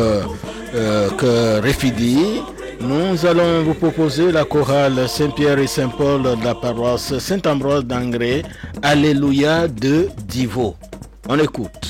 que Réfidi, nous allons vous proposer la chorale Saint-Pierre et Saint-Paul de la paroisse Saint-Ambroise d'Angré, Alléluia de Divo. On écoute.